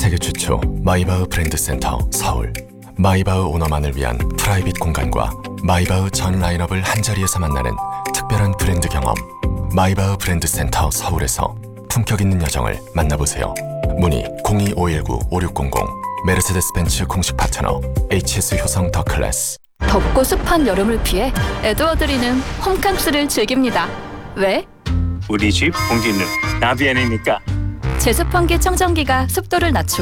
세계 최초 마이바흐 브랜드 센터 서울. 마이바흐 오너만을 위한 프라이빗 공간과 마이바흐 전 라인업을 한자리에서 만나는 특별한 브랜드 경험. 마이바흐 브랜드 센터 서울에서 품격 있는 여정을 만나보세요. 문의 02-519-5600. 메르세데스 벤츠 공식 파트너 HS 효성 더 클래스. 덥고 습한 여름을 피해 에드워드리는 홈캉스를 즐깁니다. 왜? 우리 집 공기는 나비안이니까. 제습 환기 청정기가 습도를 낮추고